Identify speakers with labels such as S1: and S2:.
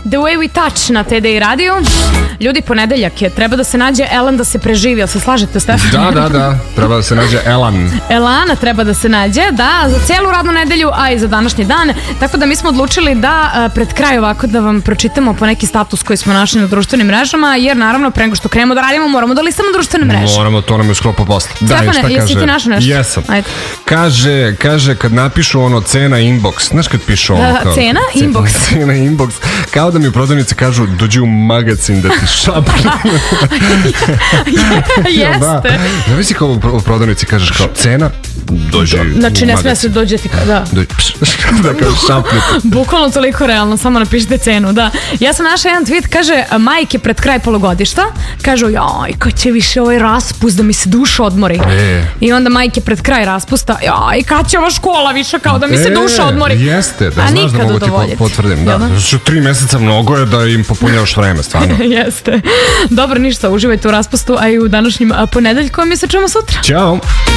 S1: The Way We Touch na TDI radiju. Ljudi, ponedeljak je, treba da se nađe Elan da se preživi, jel se slažete, Stefan?
S2: Da, treba da se nađe Elan.
S1: Elana treba da se nađe, da, za cijelu radnu nedelju, a i za današnji dan. Tako da mi smo odlučili da pred kraj ovako da vam pročitamo po neki status koji smo našli na društvenim mrežama, jer naravno pre nego što krenemo da radimo moramo da listamo društvene mreže.
S2: Moramo, to nam je u sklopu posla.
S1: Stefane, jesi ti našao nešto?
S2: Jesam.
S1: Ajde.
S2: Kaže kad napišu ono cena inbox, znaš kad pišu ono kao...
S1: Cena inbox.
S2: Cena inbox, kao da mi u prodavnici kažu dođi u magazin da ti šapne.
S1: Jeste.
S2: Zavisi kao u prodavnici kažeš kao cena, dođi u magazin.
S1: Znači ne smije se dođeti kao, da.
S2: Da kao šapne.
S1: Bukvalno toliko realno, samo napišite cenu, da. Ja sam našla jedan tweet, kaže majke pred kraj polugodišta, kažu jaj, kad će više ovaj raspust da mi se duša odmori. I onda majke pred kraj raspusta, jaj, kad će ova škola više kao da mi se duša odmori.
S2: Jeste, da znaš da mogu ti potvrdim. Da, 3 meseca mnogo je da im popunjavaš vreme, stvarno.
S1: Jeste. Dobro, ništa, uživajte u raspustu, a i u današnjim ponedeljkom mi se čujemo sutra.
S2: Ćao.